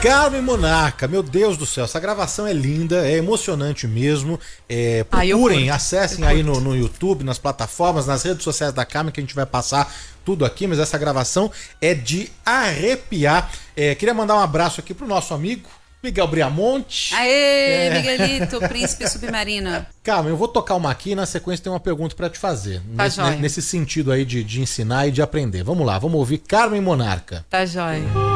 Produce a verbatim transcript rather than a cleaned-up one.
Carmen Monarca, meu Deus do céu, essa gravação é linda, é emocionante mesmo. É, procurem, ah, acessem aí no, no YouTube, nas plataformas, nas redes sociais da Carmen, que a gente vai passar tudo aqui, mas essa gravação é de arrepiar. É, queria mandar um abraço aqui pro nosso amigo Miguel Briamonte. Aê, é. Miguelito, príncipe submarino. Calma, eu vou tocar uma aqui e na sequência tem uma pergunta pra te fazer. Tá nesse, jóia. nesse sentido aí de, de ensinar e de aprender. Vamos lá, vamos ouvir Carmen Monarca. Tá jóia.